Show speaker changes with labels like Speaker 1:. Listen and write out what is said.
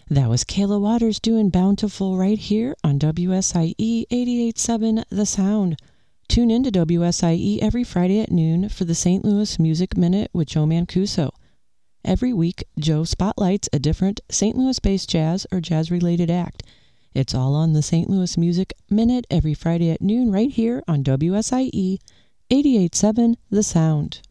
Speaker 1: That was Kayla Waters doing Bountiful right here on WSIE 88.7 The Sound. Tune in to WSIE every Friday at noon for the St. Louis Music Minute with Joe Mancuso. Every week, Joe spotlights a different St. Louis-based jazz or jazz-related act. It's all on the St. Louis Music Minute every Friday at noon right here on WSIE 88.7 The Sound.